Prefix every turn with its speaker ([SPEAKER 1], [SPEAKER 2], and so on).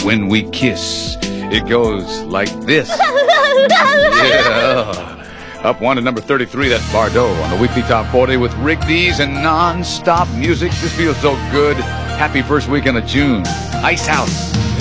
[SPEAKER 1] when we kiss. It goes like this. Yeah. Up one to number 33, that's Bardot on the weekly top 40 with Rick Dees and non-stop music. This feels so good. Happy first weekend of June. Ice House.